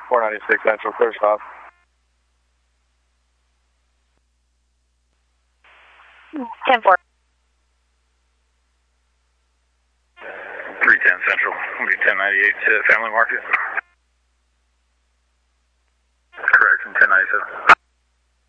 496 Central, clear stop. 10-4. 310 Central, will be 1098 to Family Market. Correction, 1097.